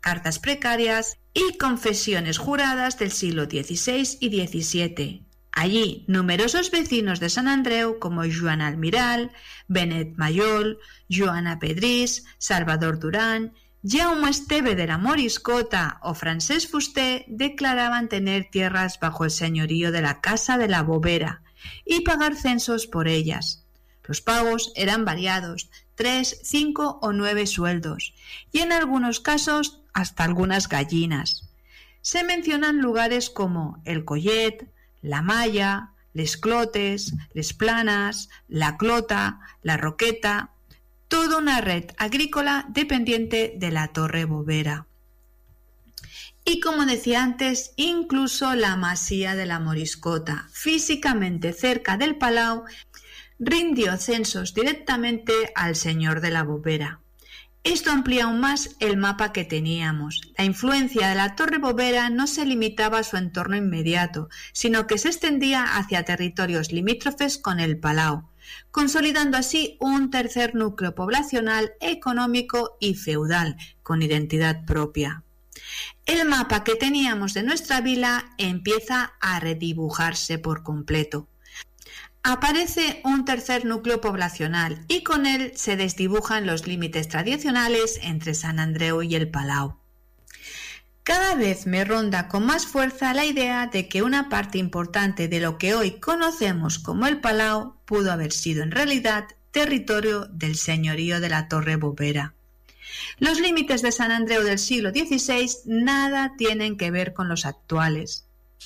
cartas precarias y confesiones juradas del siglo XVI y XVII. Allí, numerosos vecinos de Sant Andreu como Joan Almiral, Benet Mayol, Joana Pedrís, Salvador Durán, Jaume Esteve de la Moriscota o Francesc Fuster declaraban tener tierras bajo el señorío de la Casa de la Bovera y pagar censos por ellas. Los pagos eran variados, 3, 5 o 9 sueldos, y en algunos casos hasta algunas gallinas. Se mencionan lugares como el Collet, la Malla, les Clotes, les Planas, la Clota, la Roqueta, toda una red agrícola dependiente de la Torre Bovera. Y como decía antes, incluso la masía de la Moriscota, físicamente cerca del Palau, rindió censos directamente al señor de la Bovera. Esto amplía aún más el mapa que teníamos. La influencia de la Torre Bovera no se limitaba a su entorno inmediato, sino que se extendía hacia territorios limítrofes con el Palau, consolidando así un tercer núcleo poblacional, económico y feudal, con identidad propia. El mapa que teníamos de nuestra vila empieza a redibujarse por completo. Aparece un tercer núcleo poblacional y con él se desdibujan los límites tradicionales entre Sant Andreu y el Palau. Cada vez me ronda con más fuerza la idea de que una parte importante de lo que hoy conocemos como el Palau pudo haber sido en realidad territorio del señorío de la Torre Bovera. Los límites de Sant Andreu del siglo XVI nada tienen que ver con los actuales.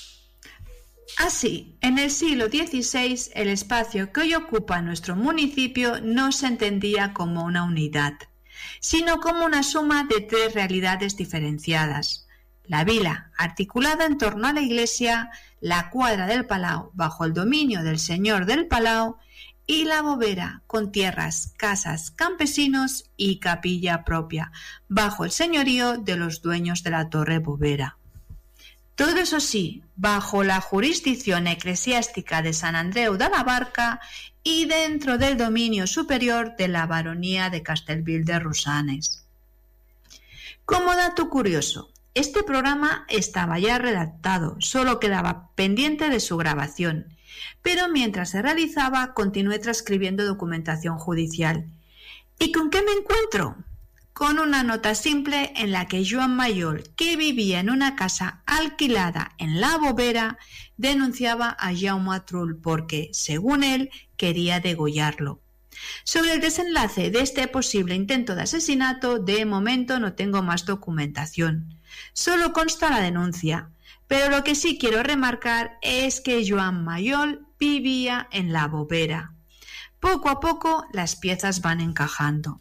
Así, en el siglo XVI, el espacio que hoy ocupa nuestro municipio no se entendía como una unidad, sino como una suma de 3 realidades diferenciadas. La vila, articulada en torno a la iglesia, la cuadra del Palau, bajo el dominio del señor del Palau, y la Bovera, con tierras, casas, campesinos y capilla propia, bajo el señorío de los dueños de la Torre Bovera. Todo eso sí, bajo la jurisdicción eclesiástica de Sant Andreu de la Barca y dentro del dominio superior de la baronía de Castellvell de Rosanes. Como dato curioso, este programa estaba ya redactado, solo quedaba pendiente de su grabación, pero mientras se realizaba continué transcribiendo documentación judicial. ¿Y con qué me encuentro? Con una nota simple en la que Joan Mayol, que vivía en una casa alquilada en la Bovera, denunciaba a Jaume Trull porque, según él, quería degollarlo. Sobre el desenlace de este posible intento de asesinato, de momento no tengo más documentación. Solo consta la denuncia, pero lo que sí quiero remarcar es que Joan Mayol vivía en la Bovera. Poco a poco las piezas van encajando.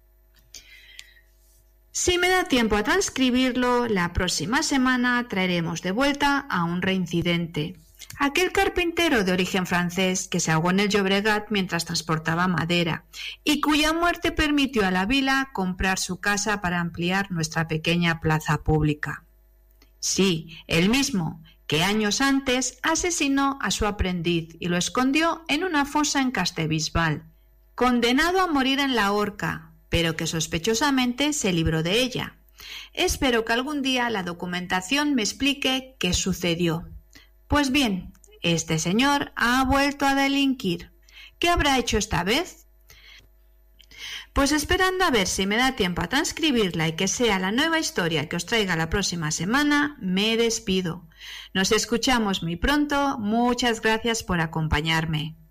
Si me da tiempo a transcribirlo, la próxima semana traeremos de vuelta a un reincidente. Aquel carpintero de origen francés que se ahogó en el Llobregat mientras transportaba madera y cuya muerte permitió a la vila comprar su casa para ampliar nuestra pequeña plaza pública. Sí, el mismo que años antes asesinó a su aprendiz y lo escondió en una fosa en Castellbisbal, condenado a morir en la horca, pero que sospechosamente se libró de ella. Espero que algún día la documentación me explique qué sucedió. Pues bien, este señor ha vuelto a delinquir. ¿Qué habrá hecho esta vez? Pues esperando a ver si me da tiempo a transcribirla y que sea la nueva historia que os traiga la próxima semana, me despido. Nos escuchamos muy pronto. Muchas gracias por acompañarme.